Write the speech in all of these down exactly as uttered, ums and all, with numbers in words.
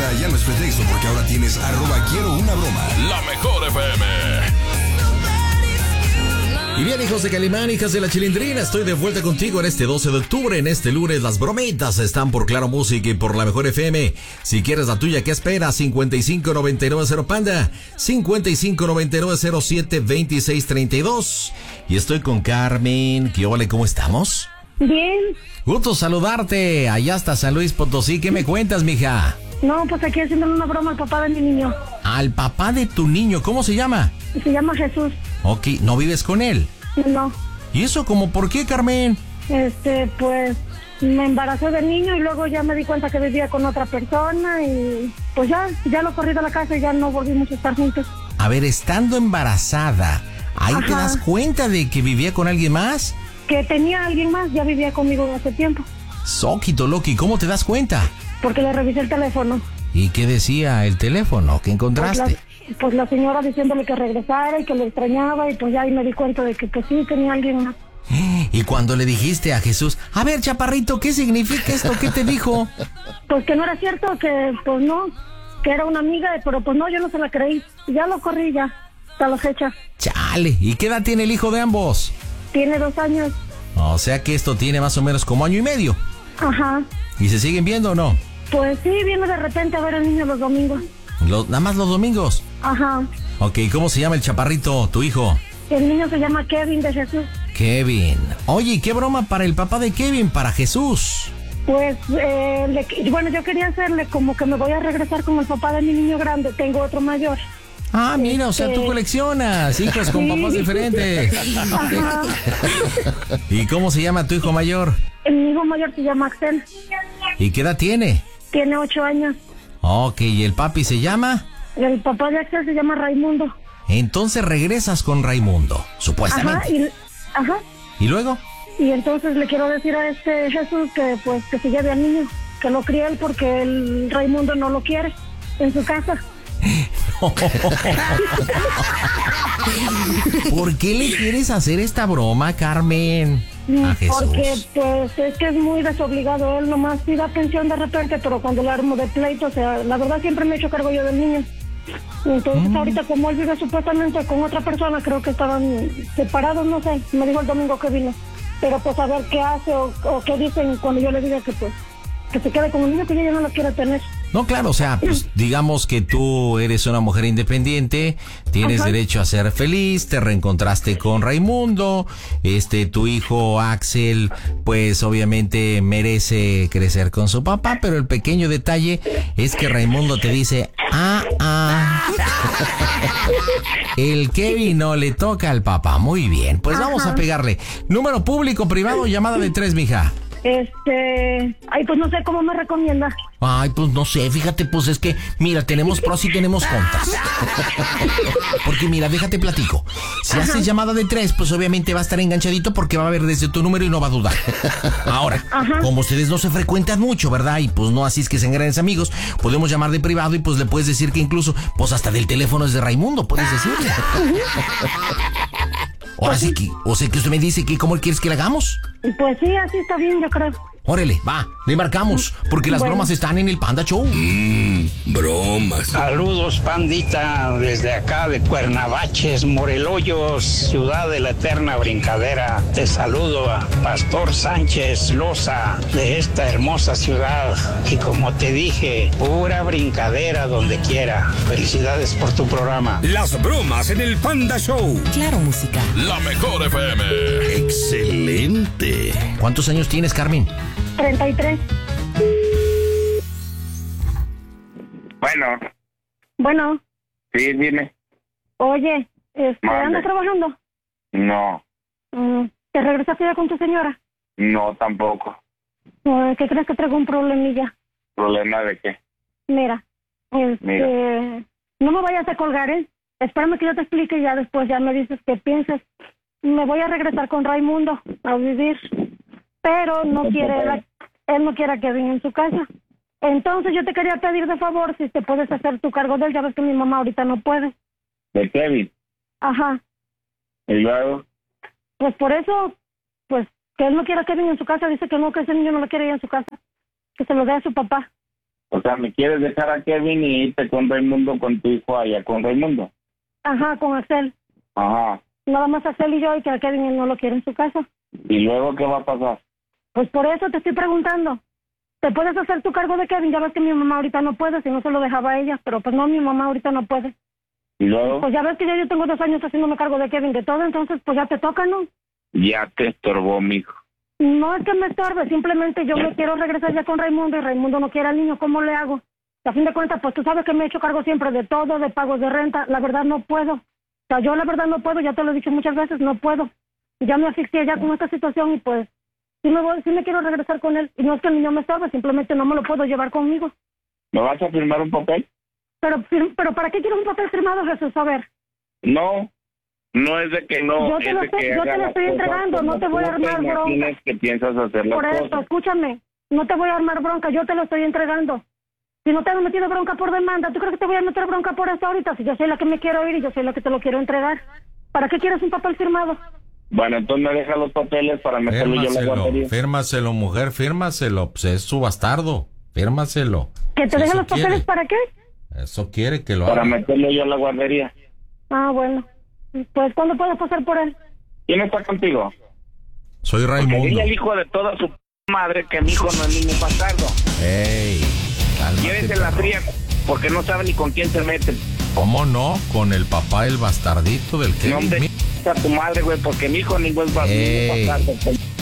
ahora ya no es pretexto porque ahora tienes arroba quiero una broma. La mejor F M. Y bien, hijos de Calimán, hijas de la Chilindrina, estoy de vuelta contigo en este doce de octubre. En este lunes las bromitas están por Claro Música y por La Mejor F M. Si quieres la tuya, ¿qué esperas? cincuenta y cinco noventa y nueve cero Panda, cincuenta y cinco noventa y nueve cero siete veintiséis treinta y dos. Y estoy con Carmen. ¿Qué ole? ¿Cómo estamos? Bien. Gusto saludarte. Allá hasta San Luis Potosí. ¿Qué me cuentas, mija? No, pues aquí haciéndole una broma al papá de mi niño. Al papá de tu niño. ¿Cómo se llama? Se llama Jesús. Ok, ¿no vives con él? No. ¿Y eso como por qué, Carmen? Este, pues me embaracé del niño y luego ya me di cuenta que vivía con otra persona y pues ya, ya lo corrí de la casa y ya no volvimos a estar juntos. A ver, estando embarazada, ¿ahí Ajá. te das cuenta de que vivía con alguien más? Que tenía alguien más, ya vivía conmigo hace tiempo. Soquito Loki, ¿cómo te das cuenta? Porque le revisé el teléfono. ¿Y qué decía el teléfono? ¿Qué encontraste? Pues la, pues la señora diciéndole que regresara y que lo extrañaba y pues ya ahí me di cuenta de que pues sí tenía alguien más. Y cuando le dijiste a Jesús, a ver, chaparrito, ¿qué significa esto? ¿Qué te dijo? Pues que no era cierto, que pues no, que era una amiga, pero pues no, yo no se la creí. Ya lo corrí ya, hasta la fecha. Chale, ¿y qué edad tiene el hijo de ambos? Tiene dos años. O sea que esto tiene más o menos como año y medio. Ajá. ¿Y se siguen viendo o no? Pues sí, viene de repente a ver al niño los domingos. Los, ¿Nada más los domingos? Ajá. Ok, ¿cómo se llama el chaparrito, tu hijo? El niño se llama Kevin de Jesús. Kevin. Oye, ¿y qué broma para el papá de Kevin, para Jesús? Pues, eh, le, bueno, yo quería hacerle como que me voy a regresar con el papá de mi niño grande. Tengo otro mayor. Ah, mira, o sea, tú Este- coleccionas hijos con Sí. papás diferentes. Ajá. ¿Y cómo se llama tu hijo mayor? Mi hijo mayor se llama Axel. ¿Y qué edad tiene? Tiene ocho años. Ok, ¿y el papi se llama? El papá de Axel se llama Raimundo. Entonces regresas con Raimundo, Ajá, supuestamente. y, ajá. ¿Y luego? Y entonces le quiero decir a este Jesús que pues que se lleve al niño, que lo críe él porque el Raimundo no lo quiere en su casa. ¿Por qué le quieres hacer esta broma, Carmen? A Jesús. Porque pues es que es muy desobligado, él nomás sí da atención de repente, pero cuando le armo de pleito, o sea, la verdad siempre me he hecho cargo yo del niño. Y entonces Mm. ahorita como él vive supuestamente con otra persona, creo que estaban separados, no sé, me dijo el domingo que vino. Pero pues a ver qué hace o, o qué dicen cuando yo le diga que pues que se quede con el niño, que ella ya no lo quiere tener. No, claro, o sea, pues digamos que tú eres una mujer independiente, tienes Ajá. derecho a ser feliz, te reencontraste con Raimundo, este, tu hijo Axel, pues obviamente merece crecer con su papá, pero el pequeño detalle es que Raimundo te dice, ah, ah, el Kevin no le toca al papá. Muy bien, pues vamos Ajá. a pegarle. Número público, privado, llamada de tres, mija. Este, ay, pues no sé cómo me recomienda. Ay, pues no sé, fíjate, pues es que, mira, tenemos pros y tenemos contras. Porque mira, déjate platico. Si Ajá. haces llamada de tres, pues obviamente va a estar enganchadito porque va a ver desde tu número y no va a dudar. Ahora, Ajá. como ustedes no se frecuentan mucho, ¿verdad? Y pues no así es que sean grandes amigos, podemos llamar de privado y pues le puedes decir que incluso, pues hasta del teléfono es de Raimundo, puedes decirle. Ahora sí que, o sea que usted me dice que cómo quieres que le hagamos. Pues sí, así está bien, yo creo. Órale, va, le marcamos, porque las Bueno. bromas están en el Panda Show. Mmm, bromas. Saludos, pandita, desde acá de Cuernavaches, Moreloyos, ciudad de la eterna brincadera. Te saludo a Pastor Sánchez Loza de esta hermosa ciudad. Y como te dije, pura brincadera donde quiera. Felicidades por tu programa. Las bromas en el Panda Show. Claro Música. La mejor F M. Excelente. ¿Cuántos años tienes, Carmen? treinta y tres. Bueno, Bueno, sí, dime. oye, este, Mande. ¿andas trabajando? No, Mm, ¿Te regresaste ya con tu señora? no tampoco. Eh, ¿Qué crees que traigo un problemilla? ¿Problema de qué? Mira, este, Mira. no me vayas a colgar, ¿eh? Espérame que yo te explique y ya después ya me dices qué piensas. Me voy a regresar con Raimundo a vivir, pero no quiere, la- él no quiere que venga en su casa. Entonces yo te quería pedir de favor si te puedes hacer tu cargo de él, ya ves que mi mamá ahorita no puede. ¿De Kevin? Ajá, Y luego, pues por eso, pues que él no quiere que venga en su casa, dice que no, que ese niño no lo quiere ir en su casa, que se lo dé a su papá. O sea, ¿me quieres dejar a Kevin y irte con Raimundo, con tu hijo allá con Raimundo? Ajá, con Axel. Ajá. Nada más Axel y yo, y que a Kevin él no lo quiere en su casa. ¿Y luego qué va a pasar? Pues por eso te estoy preguntando. ¿Te puedes hacer tu cargo de Kevin? Ya ves que mi mamá ahorita no puede, si no se lo dejaba a ella. Pero pues no, mi mamá ahorita no puede. ¿Y luego? Pues ya ves que ya yo tengo dos años haciéndome cargo de Kevin de todo, entonces pues ya te toca, ¿no? Ya te estorbó, mijo. No es que me estorbe, simplemente yo me quiero regresar ya con Raimundo y Raimundo no quiere al niño, ¿cómo le hago? A fin de cuentas, pues tú sabes que me he hecho cargo siempre de todo, de pagos de renta, la verdad no puedo. O sea, yo la verdad no puedo, ya te lo he dicho muchas veces, no puedo. Ya me asfixié ya con esta situación y pues sí me voy, sí me quiero regresar con él. Y no es que el niño me estorbe, simplemente no me lo puedo llevar conmigo. ¿Me vas a firmar un papel? Pero, pero ¿para qué quieres un papel firmado, Jesús? A ver. No, no es de que no. Yo te es lo de estoy, que yo haga te lo las estoy cosas entregando, como no te voy a tú armar bronca. imaginas que piensas hacer las Por eso, cosas. escúchame, no te voy a armar bronca, yo te lo estoy entregando. Si no te has metido bronca por demanda, ¿tú crees que te voy a meter bronca por esto ahorita? Si yo soy la que me quiero ir y yo soy la que te lo quiero entregar. ¿Para qué quieres un papel firmado? Bueno, entonces me deja los papeles para meterlo yo en la Fírmaselo, guardería. fírmaselo, mujer, fírmaselo. Pues es su bastardo. Fírmaselo. ¿Que te Si deje eso los papeles quiere. para qué? Eso quiere que lo Para haga. meterlo yo en la guardería. Ah, bueno. Pues, ¿cuándo puedo pasar por él? ¿Quién está contigo? Soy Porque Raimundo. dile al hijo de toda su p- madre que mi hijo no es niño bastardo. Ey, cálmate, Llévese la perro. fría porque no sabe ni con quién se mete. ¿Cómo no? Con el papá, el bastardito del No, Kevin. hombre, Mi- a tu madre, güey, porque mi hijo ningún es Ey. bastardo.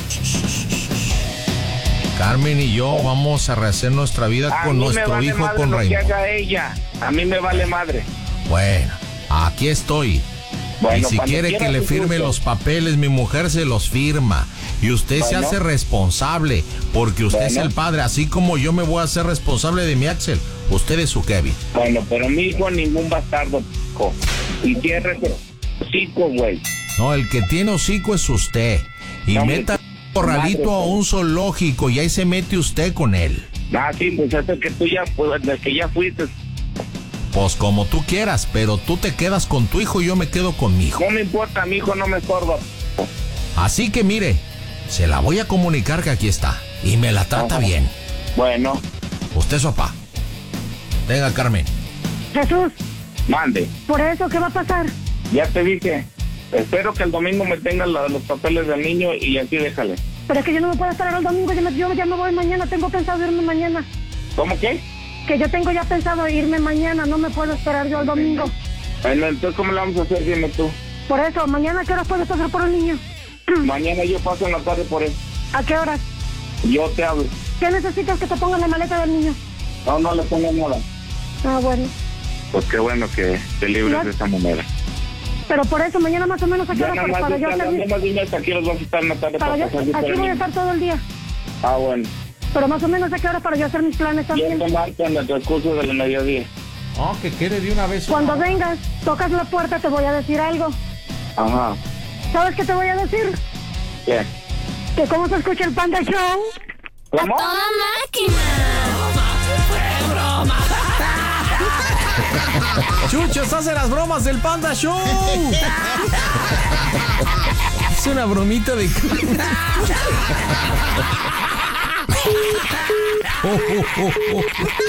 Carmen y yo vamos a rehacer nuestra vida A con mí me nuestro vale hijo, madre con lo que Raimundo. haga ella. A mí me vale madre. Bueno, aquí estoy. Bueno, y si cuando quiere quiera que le tu firme gusto. los papeles, mi mujer se los firma. Y usted se Bueno. hace responsable, porque usted es Bueno. el padre, así como yo me voy a hacer responsable de mi Axel. Usted es su Kevin. Bueno, pero mi hijo ningún bastardo, p***. Y cierre ese hocico, güey. No, el que tiene hocico es usted. Y No, hombre, meta a corralito a madre, un zoológico y ahí se mete usted con él. Ah, sí, pues es el que tú ya, pues, el que ya fuiste. Pues como tú quieras, pero tú te quedas con tu hijo y yo me quedo con mi hijo. No me importa, mi hijo no me estorba. Así que mire, se la voy a comunicar que aquí está. Y me la trata Ajá. bien. Bueno, Usted es su papá. Venga, Carmen. Jesús, mande. por eso, ¿qué va a pasar? Ya te dije. Espero que el domingo me tengan la- los papeles del niño y así déjale. Pero es que yo no me puedo esperar el domingo, yo, me, yo ya me voy mañana, tengo pensado irme mañana. ¿Cómo que? Que yo tengo ya pensado irme mañana, no me puedo esperar yo el domingo. Bueno, entonces, ¿cómo le vamos a hacer? Dime tú. Por eso, mañana, ¿a qué horas puedes pasar por el niño? Mañana yo paso en la tarde por él. ¿A qué horas? Yo te hablo. ¿Qué necesitas que te ponga en la maleta del niño? No, no le pongo nada. Ah, bueno. Pues qué bueno que te libres Ya. de esa manera. Pero por eso, mañana más o menos, ¿a qué Ya horas? nada Para, más, para yo dime, hacer mi- nada más dime hasta aquí los vas a estar en la tarde para para yo, pasar yo por aquí el voy a niño. estar todo el día. Ah, bueno. Pero más o menos, ¿a qué hora? Para yo hacer mis planes Yo también. te marco en el transcurso del mediodía. Oh, que quiere de una vez. Cuando vengas, tocas la puerta, te voy a decir algo. Ajá. ¿Sabes qué te voy a decir? ¿Qué? Que cómo se escucha el Panda Show. ¿Cómo? Chucho, estás en las bromas del Panda Show. Es una bromita de... Oh, oh, oh, oh.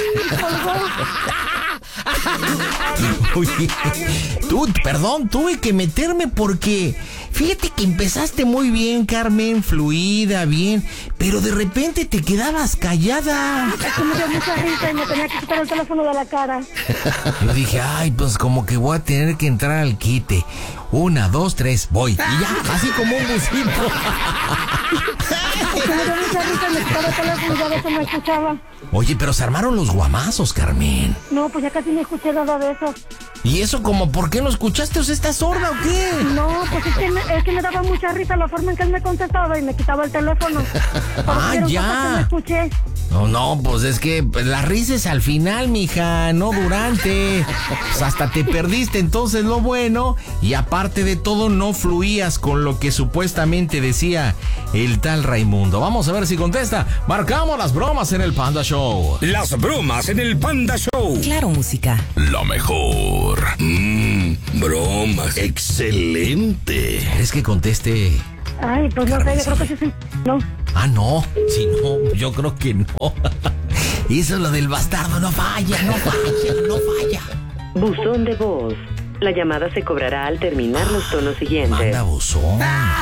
Oye, tú, perdón, tuve que meterme porque fíjate que empezaste muy bien, Carmen, fluida, bien, pero de repente te quedabas callada. Es que me dio mucha risa y me tenía que quitar el teléfono de la cara. Yo dije, ay, pues como que voy a tener que entrar al quite. Una, dos, tres, voy. Y ya, así como un busito. Es que me dio mucha risa y me quitaba el teléfono y ya a veces no escuchaba. Oye, pero se armaron los guamazos, Carmen. No, pues ya casi no escuché nada de eso. ¿Y eso como por qué no escuchaste? ¿O sea, estás sorda o qué? No, pues es que, me, es que me daba mucha risa la forma en que él me contestaba y me quitaba el teléfono. Por Ah, eso ya. que no escuché. No, no, pues es que la risa es al final, mija, no durante. Pues hasta te perdiste entonces lo bueno. Y aparte de todo, no fluías con lo que supuestamente decía el tal Raimundo. Vamos a ver si contesta. Marcamos las bromas en el Panda Show. Las bromas en el Panda Show. Claro, música. La mejor. Mmm, bromas. Excelente. ¿Quieres que conteste? Ay, pues no sé, yo creo que sí, sí. No. Ah, no. Si no, yo creo que no. Eso es lo del bastardo, no falla, no falla, no falla. Buzón de voz. La llamada se cobrará al terminar los tonos siguientes. Manda buzón.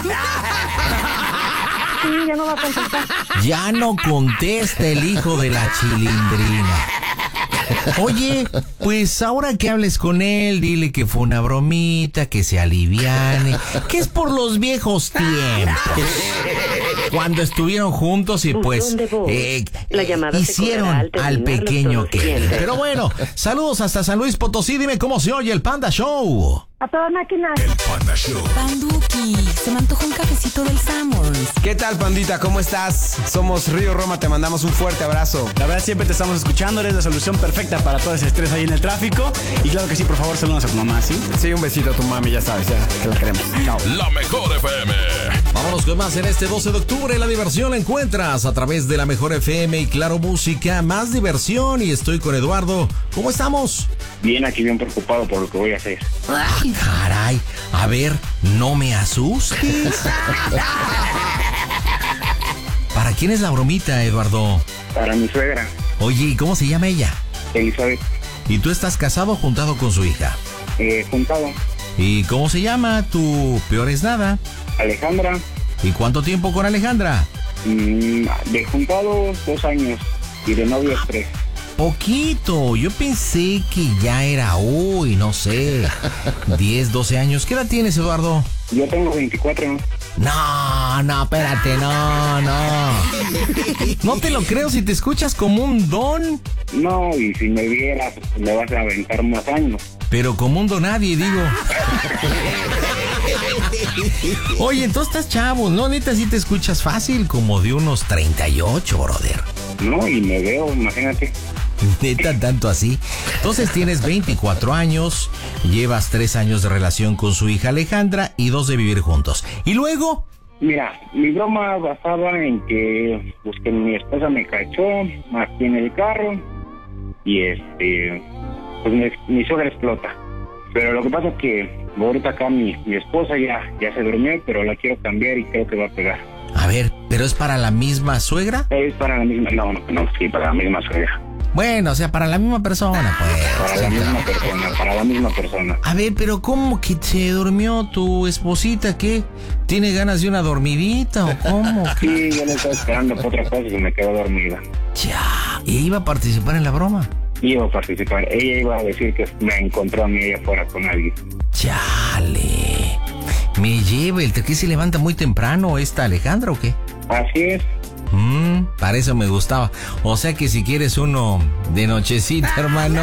Sí, ya no va a contestar. Ya no contesta el hijo de la chilindrina. Oye, pues ahora que hables con él, dile que fue una bromita, que se aliviane, que es por los viejos tiempos. Cuando estuvieron juntos y pues eh, La llamada hicieron se al pequeño que. Pero bueno, saludos hasta San Luis Potosí. Dime cómo se oye el Panda Show. A toda máquina. El Panda Show. Panduki, se me antojó un cafecito del Sanborns. ¿Qué tal, pandita? ¿Cómo estás? Somos Río Roma, te mandamos un fuerte abrazo. La verdad, siempre te estamos escuchando, eres la solución perfecta para todo ese estrés ahí en el tráfico. Y claro que sí, por favor, saludos a tu mamá, ¿sí? Sí, un besito a tu mami, ya sabes, ya, que la queremos. Chao. La mejor F M. Vámonos con más en este doce de octubre. La diversión la encuentras a través de la mejor F M y Claro Música. Más diversión y estoy con Eduardo. ¿Cómo estamos? Bien, aquí bien preocupado por lo que voy a hacer. Ay, caray. A ver, no me asustes. ¿Para quién es la bromita, Eduardo? Para mi suegra, Oye, ¿y cómo se llama ella? Elizabeth, ¿Y tú estás casado o juntado con su hija? eh, juntado. ¿Y cómo se llama tu peor es nada? Alejandra, ¿Y cuánto tiempo con Alejandra? mm, de juntados dos años y de novios tres. Poquito, yo pensé que ya era, uy, no sé, diez, doce años. ¿Qué edad tienes, Eduardo? Yo tengo veinticuatro, ¿no? No, no, espérate, no, no. No te lo creo si te escuchas como un don, No, y si me vieras, me vas a aventar más años. pero como un don nadie, digo. Oye, entonces estás chavo, ¿no? Neta, sí te escuchas fácil, como de unos treinta y ocho, brother. No, y me veo, imagínate. Neta, tanto así. Entonces tienes veinticuatro años, llevas tres años de relación con su hija Alejandra y dos de vivir juntos. ¿Y luego? Mira, mi broma basaba en que, pues, que mi esposa me cachó aquí en el carro y este, pues mi, mi suegra explota. Pero lo que pasa es que ahorita acá mi, mi esposa ya, ya se durmió, pero la quiero cambiar y creo que va a pegar. A ver, ¿pero es para la misma suegra? Es para la misma, no, no, no, sí, para la misma suegra. Bueno, o sea, para la misma persona, pues. Para la misma persona, para la misma persona. A ver, pero ¿cómo que se durmió tu esposita? ¿Qué? ¿Tiene ganas de una dormidita o cómo? Sí, yo le estaba esperando por otra cosa y se me quedó dormida. Ya, ¿y iba a participar en la broma? Iba a participar, ella iba a decir que me encontró a mí allá afuera con alguien. Chale. Me lleva el que se levanta muy temprano esta Alejandra o qué? Así es. Mmm, para eso me gustaba. O sea que si quieres uno de nochecita, hermano,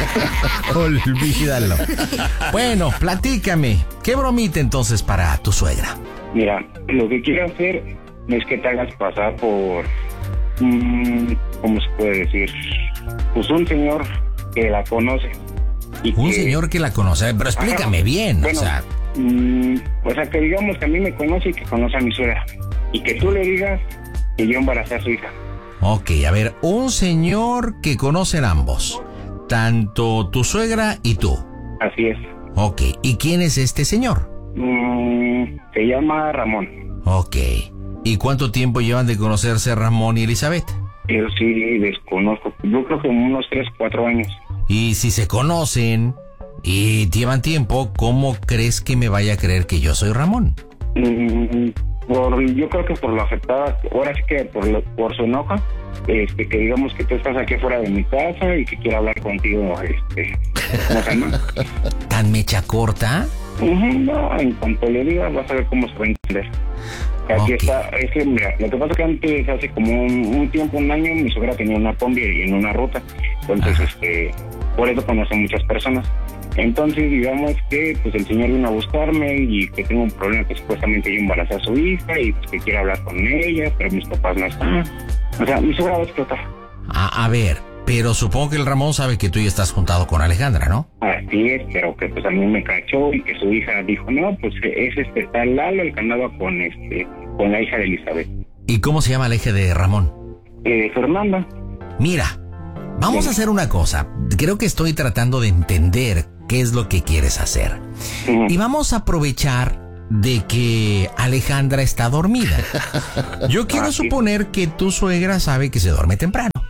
olvídalo. Bueno, platícame. ¿Qué bromita entonces para tu suegra? Mira, lo que quiero hacer es que te hagas pasar por, mmm, ¿cómo se puede decir? Pues un señor que la conoce. Y un que, señor que la conoce, pero explícame ajá, bien, bueno, o sea. Mmm, o sea, que digamos que a mí me conoce y que conoce a mi suegra. Y que tú le digas que yo embaracé a su hija. Ok, a ver, un señor que conocen ambos, tanto tu suegra y tú. Así es. Ok, ¿y quién es este señor? Mm, se llama Ramón. Ok, ¿y cuánto tiempo llevan de conocerse Ramón y Elizabeth? Yo sí desconozco, yo creo que unos tres, cuatro años. Y si se conocen y llevan tiempo, ¿cómo crees que me vaya a creer que yo soy Ramón? Mm, por, yo creo que por lo afectada, ahora sí que por, lo, por su enojo, este, que digamos que tú estás aquí fuera de mi casa y que quiero hablar contigo, este, ¿cómo se llama? ¿Tan mecha corta? Uh-huh, no, en cuanto le diga vas a ver cómo se va a entender. Aquí Okay. está, es que mira, lo que pasa es que antes, hace como un, un tiempo, un año, mi suegra tenía una combi en una ruta, entonces, Ajá. este, por eso conoce muchas personas. Entonces, digamos que, pues, el señor vino a buscarme y que tengo un problema que supuestamente yo embaracé a su hija y pues, que quiere hablar con ella, pero mis papás no están. O sea, mi suegra va a explotar. A, a ver, pero supongo que el Ramón sabe que tú ya estás juntado con Alejandra, ¿no? Así es, pero que pues a mí me cachó y que su hija dijo, no, pues es este tal Lalo el que andaba con este, con la hija de Elizabeth. ¿Y cómo se llama la hija de Ramón? Eh, Fernanda. Mira, vamos a hacer una cosa. Creo que estoy tratando de entender qué es lo que quieres hacer. Uh-huh. Y vamos a aprovechar de que Alejandra está dormida. Yo quiero Ah, sí. suponer que tu suegra sabe que se duerme temprano.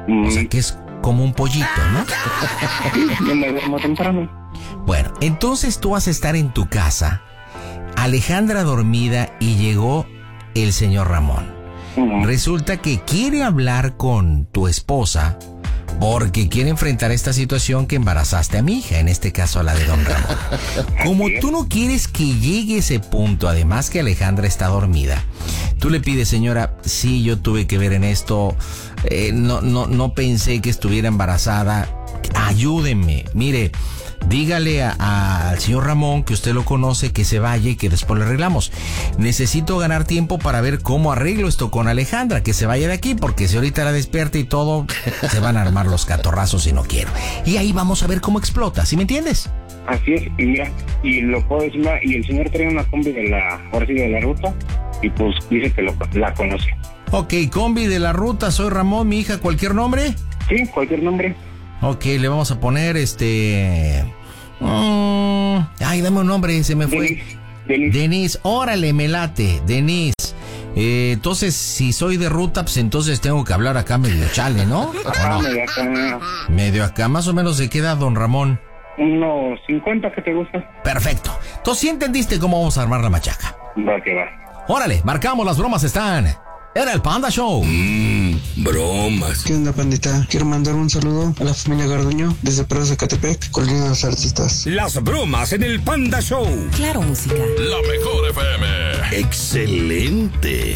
Mm. O sea que es como un pollito, ¿no? Yo me duermo temprano. Bueno, entonces tú vas a estar en tu casa, Alejandra dormida, y llegó el señor Ramón. Uh-huh. Resulta que quiere hablar con tu esposa porque quiere enfrentar esta situación que embarazaste a mi hija, en este caso a la de don Ramón. Como tú no quieres que llegue ese punto, además que Alejandra está dormida, tú le pides, señora, sí, yo tuve que ver en esto, eh, no, no, no pensé que estuviera embarazada, ayúdenme, mire, dígale al señor Ramón que usted lo conoce, que se vaya y que después le arreglamos. Necesito ganar tiempo para ver cómo arreglo esto con Alejandra, que se vaya de aquí, porque si ahorita la despierta y todo, se van a armar los catorrazos y no quiero. Y ahí vamos a ver cómo explota, ¿sí me entiendes? Así es, y mira, y lo puedo decir, y el señor trae una combi de la, ahora sí, de la ruta, y pues dice que lo, la conoce. Ok, combi de la ruta, soy Ramón, mi hija, ¿cualquier nombre? Sí, cualquier nombre. Ok, le vamos a poner este... Mm, ay, dame un nombre, se me fue. Denis. Denis, órale, me late, Denis. Eh, entonces, si soy de ruta, pues entonces tengo que hablar acá medio chale, ¿no? Ah, no? medio acá. Medio acá, más o menos se queda don Ramón. Unos cincuenta, ¿que te gusta? Perfecto. Entonces, ¿sí entendiste cómo vamos a armar la machaca? Va que va. Órale, marcamos, las bromas están en el Panda Show. Mmm, bromas. ¿Qué onda, pandita? Quiero mandar un saludo a la familia Garduño desde Perú, Zacatepec, Colina de los Artistas. Las bromas en el Panda Show. Claro, música. La mejor F M. Excelente.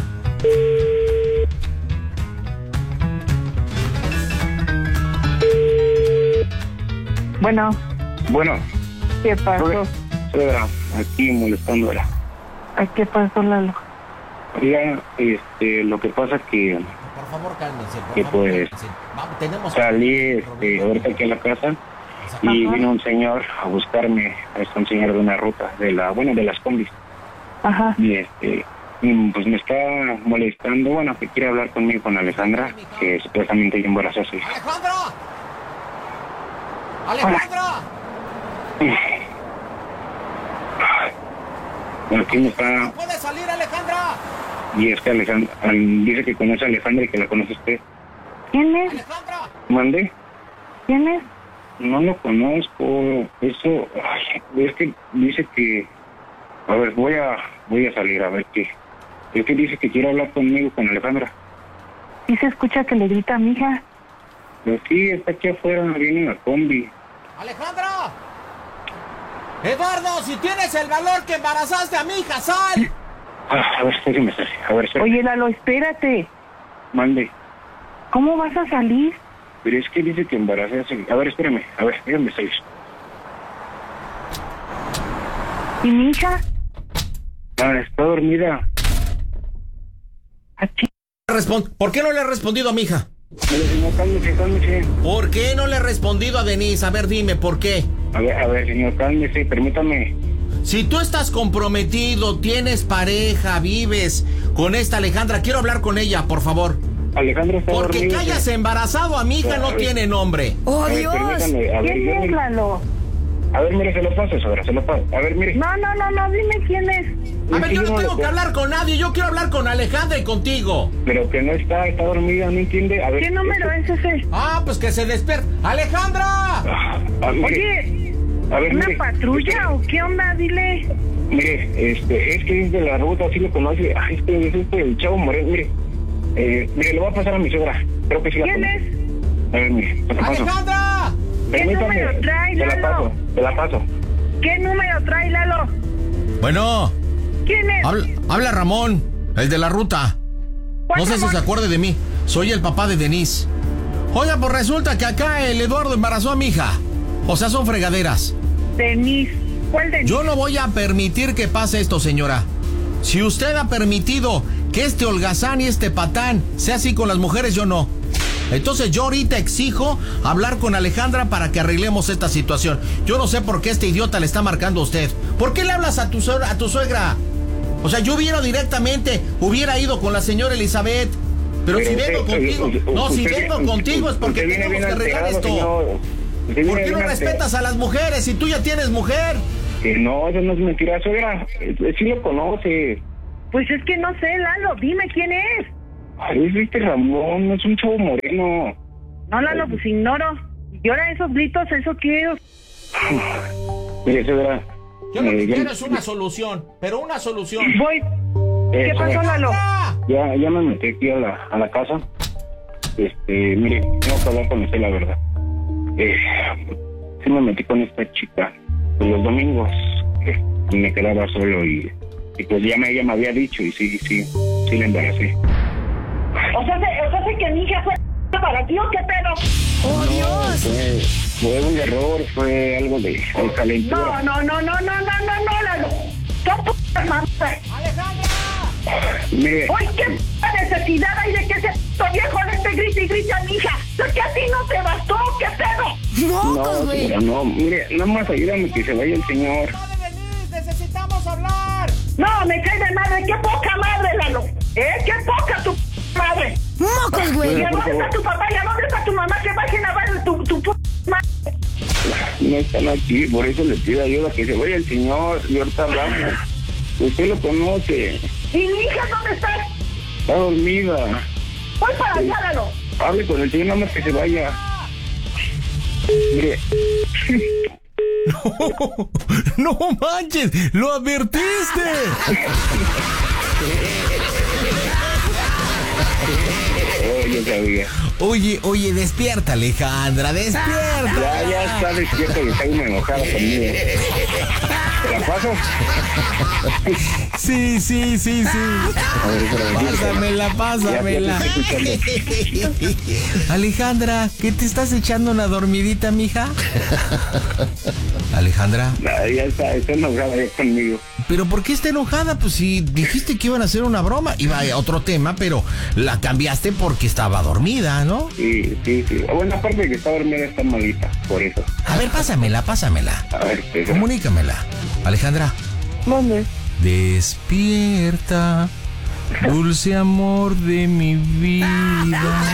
Bueno, Bueno, ¿qué pasó? suegra, aquí molestándola. ¿A qué pasó, Lalo? Oiga, este, lo que pasa que Por favor, cálmense. Por que favor, pues cálmense. Vamos, tenemos... salí este, ahorita aquí a la casa y Ajá. vino un señor a buscarme, es un señor de una ruta, de la, bueno, de las combis. Ajá. Y este, y, pues me está molestando, bueno, que quiere hablar conmigo, con Alejandra, que supuestamente yo embarazó a su hija. ¡Alejandra! ¡Alejandra! Bueno, aquí me está, ¡No puede salir, Alejandra! y es que Alejandra, al- dice que conoce a Alejandra y que la conoce usted. ¿Quién es? ¡Alejandra! ¿Mande? ¿Quién es? No lo conozco, eso, ay, es que dice que, a ver, voy a, voy a salir a ver qué, es que dice que quiere hablar conmigo, con Alejandra. Sí se escucha que le grita a mi hija. Pero sí, está aquí afuera, viene una combi. ¡Alejandra! Eduardo, si tienes el valor que embarazaste a mi hija, sal. Ah, a ver, espérame, a ver, espérame. Oye, Lalo, espérate. Mande. ¿Cómo vas a salir? Pero es que dice que embarazé a su... A ver, espérame, a ver, déjame salir. ¿Y mi hija? Ah, está dormida. Respon- ¿Por qué no le he respondido a mi hija? Pero señor, cálmese, cálmese. ¿Por qué no le he respondido a Denise? A ver, dime, ¿por qué? A ver, a ver, señor, cálmese, permítame. Si tú estás comprometido, tienes pareja, vives con esta Alejandra, quiero hablar con ella, por favor. Alejandra está Porque dormida. que hayas embarazado a mi hija no tiene nombre. ¡Oh, A ver, Dios! permítame, a ver, ¿Quién yo- es, Lalo? A ver, mire, se lo paso, ahora, se lo paso. A ver, mire. No, no, no, no, dime quién es. A ver, que yo yo no no tengo le- que hablar con nadie, yo quiero hablar con Alejandra y contigo. Pero que no está, está dormida, ¿no entiende? A ver. ¿Qué número es ese? Ah, pues que se despierte. ¡Alejandra! Ah, ah, mire, Oye, a ver, ¿una mire, patrulla o qué onda? Dile. Mire, este, es que es de la ruta, así lo conoce. Ay, este, es este, el chavo Moreno, mire. Eh, mire, lo voy a pasar a mi suegra. Creo que sí la ¿Quién conoce. es? A ver, mire, se la paso. ¡Alejandra! ¿Qué Permítame, número trae, se la Lalo? paso, se la paso. ¿Qué número trae, Lalo? Bueno, ¿Quién es? habla, habla Ramón, el de la ruta. ¿Cuál No sé si Ramón? se acuerde de mí. Soy el papá de Denise. Oiga, pues resulta que acá el Eduardo embarazó a mi hija. O sea, son fregaderas. Denise. ¿Cuál Denise? Yo no voy a permitir que pase esto, señora. Si usted ha permitido que este holgazán y este patán sea así con las mujeres, yo no. Entonces yo ahorita exijo hablar con Alejandra para que arreglemos esta situación. Yo no sé por qué este idiota le está marcando a usted. ¿Por qué le hablas a tu suegra? A tu suegra? O sea, yo hubiera directamente, hubiera ido con la señora Elizabeth. Pero, Pero si usted- vengo contigo, usted- no, si usted- vengo usted- contigo es porque usted viene tenemos bien que arreglar alterado, esto. señor. Usted viene ¿Por qué bien no alterado. respetas a las mujeres si tú ya tienes mujer? Que no, eso no es mentira, suegra. Eh, Sí lo conoce. Pues es que no sé, Lalo. Dime quién es. Ay, es este Ramón, no es un chavo moreno. No, Lalo, pues ignoro. Y ahora esos gritos, ¿eso qué? Mire, suegra. Yo lo que eh, ya- quiero es una solución, pero una solución. Voy. eh, ¿Qué pasó, Lalo? Ya, ya me metí aquí a la, a la casa. Este, mire, tengo que hablar con usted la verdad. Eh, sí me metí con esta chica pues, los domingos. Eh, me quedaba solo y, y pues ya me, ella me había dicho y sí, sí, sí la embaracé. O sea, se- o sea, se que mi hija fue para ti, ¿o qué pedo? ¡Oh, Dios! Fue, fue un error, fue algo de, de calentura. No, no, no, no, no, no, no, no, Lalo. ¿Qué p*** mamá? Mire, Oye, ¿qué p- necesidad hay de que ese p- viejo le esté grite y grite a mi hija? ¿Es que a ti no te bastó? ¿Qué pedo? no, señora, no, mire, nada más ayúdame que se vaya el señor. Necesitamos hablar. No, me cae de madre. ¡Qué poca madre, Lalo! ¿Eh? ¡Qué poca tu p- madre! ¡Mocos, güey! ¿Y a dónde está tu papá? ¿Y a dónde está tu mamá? Que bajen a ver tu, tu p- madre. No están aquí, por eso le pido ayuda, que se vaya el señor y ahorita hablamos. Usted lo conoce, ¿Y mi hija dónde está? está dormida. Voy para allá, Lalo. Hable con el señor, nada más que se vaya. Mire, No manches, lo advertiste. oh, yo sabía. Oye, oye, despierta, Alejandra, despierta. Ya, ya está despierta y está una enojada conmigo. ¿Te la paso? Sí, sí, sí, sí. A ver, espérame. Pásamela, pásamela. Ya, ya te estoy escuchando. Alejandra, ¿qué te estás echando una dormidita, mija? Alejandra. Ah, ya está, está enojada ya conmigo. ¿Pero por qué está enojada? Pues si dijiste que iban a hacer una broma, iba a otro tema, pero la cambiaste porque estaba dormida, ¿no? Sí, sí, sí. Bueno, aparte de que está dormida, está malita, por eso. A ver, pásamela, pásamela. A ver, espera. Comunícamela. Alejandra. ¿Dónde? Despierta, dulce amor de mi vida.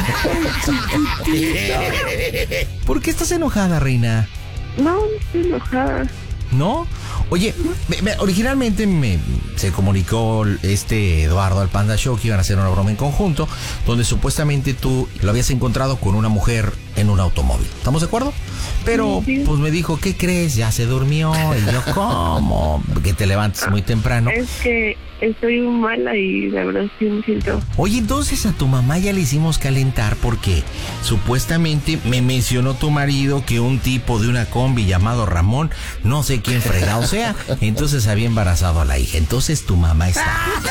¿Por qué estás enojada, reina? No, no estoy enojada. ¿No? Oye, me- me- originalmente me se comunicó este Eduardo al Panda Show que iban a hacer una broma en conjunto, donde supuestamente tú lo habías encontrado con una mujer en un automóvil. ¿Estamos de acuerdo? Pero Sí. pues me dijo, ¿qué crees? Ya se durmió. Y yo, ¿cómo? Que te levantes muy temprano. Es que estoy muy mala y la verdad sí me siento. Oye, entonces a tu mamá ya le hicimos calentar porque supuestamente me mencionó tu marido que un tipo de una combi llamado Ramón, no sé quién fregado sea, entonces había embarazado a la hija. Entonces tu mamá está.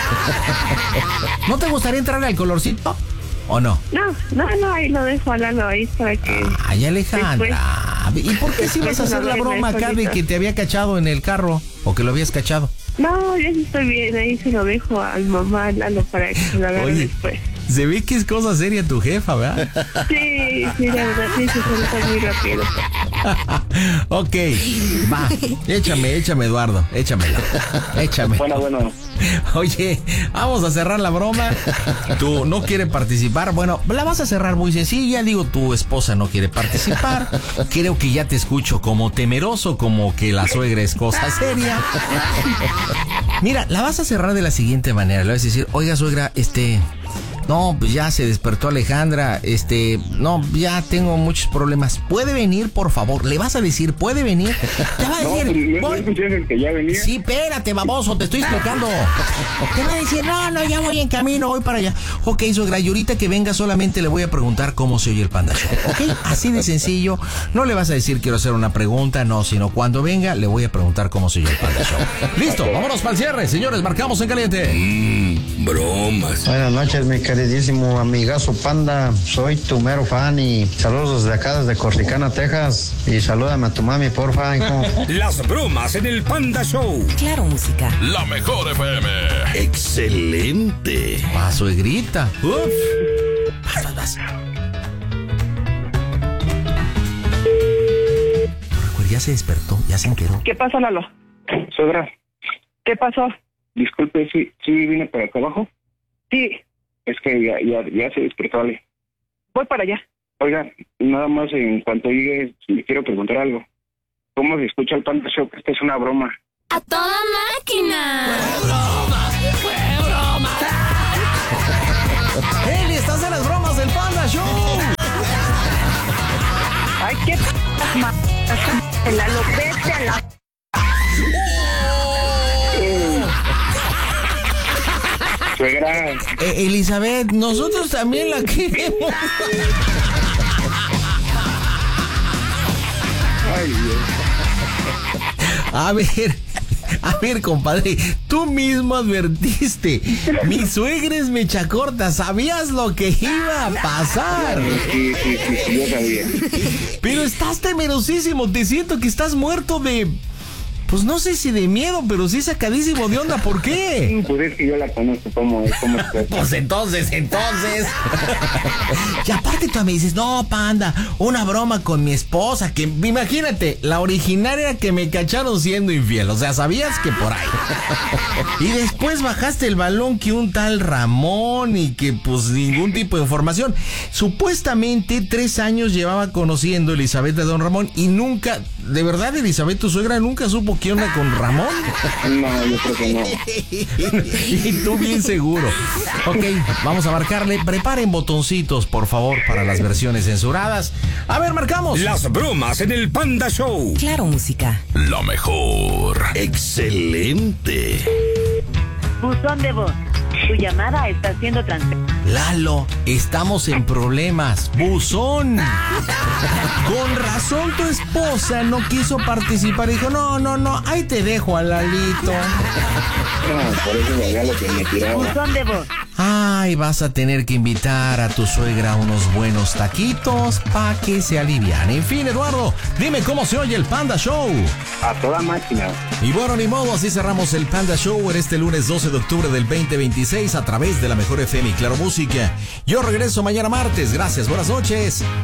¿No te gustaría entrarle al colorcito? ¿O no? No, no, no, ahí lo dejo a Lalo ahí para que... Ay, Alejandra. ¿Y por qué si ibas a hacer la broma acá de que te había cachado en el carro? ¿O que lo habías cachado? No, yo sí estoy bien, ahí se lo dejo a mi mamá, a Lalo, para que se lo agarre Oye, después. se ve que es cosa seria tu jefa, ¿verdad? Sí, sí, la verdad, sí, se suelta muy rápido. Ok, va, échame, échame, Eduardo, échamelo, échame. Bueno, bueno. Oye, vamos a cerrar la broma. Tú no quieres participar. Bueno, la vas a cerrar muy sencilla. Digo, tu esposa no quiere participar. Creo que ya te escucho como temeroso, como que la suegra es cosa seria. Mira, la vas a cerrar de la siguiente manera. Le vas a decir, oiga, suegra, este... No, pues ya se despertó Alejandra, este, no, ya tengo muchos problemas. ¿Puede venir, por favor? Le vas a decir, ¿puede venir? Te va a No, decir, ¿no voy. escuchaste que ya venía? Sí, espérate, baboso, te estoy explicando. Te va a decir, no, no, ya voy en camino, voy para allá. Ok, suegra, y ahorita que venga solamente le voy a preguntar cómo se oye el Panda Show. Ok, así de sencillo. No le vas a decir quiero hacer una pregunta, no, sino cuando venga le voy a preguntar cómo se oye el Panda Show. Listo, vámonos para el cierre, señores, marcamos en caliente. Mmm, bromas. Buenas noches, mi queridísimo amigazo Panda. Soy tu mero fan y saludos desde acá, desde Corsicana, Texas. Y salúdame a tu mami, porfa, hijo. Las bromas en el Panda Show. Claro, música. La mejor F M. Excelente. Va, suegrita. Uf. Vas, vas, vas. Recuerda, ya se despertó, ya se enteró. ¿Qué pasó, Lalo? Suegra, ¿Qué pasó? disculpe, ¿sí, sí vine para acá abajo? Sí, Es que ya, ya, ya se despertó Ale. voy para allá. Oiga, nada más en cuanto llegue, le quiero preguntar algo. ¿Cómo se escucha el Panda Show? Esta es una broma. ¡A toda máquina! ¡Eli, estás en las bromas del Panda Show! Ma- la lo vete a la... Suegra. Eh, Elizabeth, nosotros también la queremos. Ay, Dios. A ver, a ver, compadre, tú mismo advertiste. Mi suegra es mecha corta, sabías lo que iba a pasar. Sí, sí, sí, sí, yo sabía. Pero estás temerosísimo, te siento que estás muerto de... Pues no sé si de miedo, pero sí sacadísimo de onda. ¿Por qué? Pues es que yo la conozco como es, como es. Pues entonces, entonces. Y aparte tú me dices, no, Panda, una broma con mi esposa, que imagínate, la originaria que me cacharon siendo infiel. O sea, sabías que por ahí. Y después bajaste el balón que un tal Ramón y que pues ningún tipo de información. Supuestamente tres años llevaba conociendo Elizabeth a don Ramón y nunca, de verdad, Elizabeth, tu suegra nunca supo qué onda con Ramón. No, yo creo que no. Y tú bien seguro. Ok, vamos a marcarle. Preparen botoncitos, por favor, para las versiones censuradas. A ver, marcamos. Las bromas en el Panda Show. Claro, música. Lo mejor. Excelente. Buzón de voz. Tu llamada está siendo transferida. Lalo, estamos en problemas. Buzón. Con razón tu esposa no quiso participar. Dijo, no, no, no, ahí te dejo a Lalito. No, por eso le lo que me tiraba. Buzón de voz. Ay, vas a tener que invitar a tu suegra a unos buenos taquitos pa' que se alivian. En fin, Eduardo, dime cómo se oye el Panda Show. A toda máquina. Y bueno, ni modo, así cerramos el Panda Show en este lunes doce de octubre del veinte veintiséis a través de la Mejor F M y Claro Música. Yo regreso mañana martes. Gracias, buenas noches.